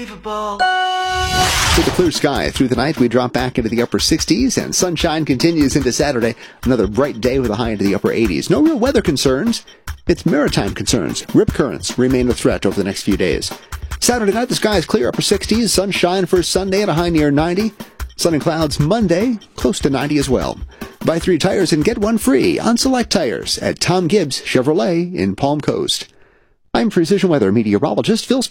With a clear sky through the night, we drop back into the upper 60s, and sunshine continues into Saturday. Another bright day with a high into the upper 80s. No real weather concerns. It's maritime concerns. Rip currents remain a threat over the next few days. Saturday night, the sky is clear, upper 60s. Sunshine for Sunday at a high near 90. Sun and clouds Monday, close to 90 as well. Buy 3 tires and get 1 free on select tires at Tom Gibbs Chevrolet in Palm Coast. I'm Precision Weather meteorologist Phil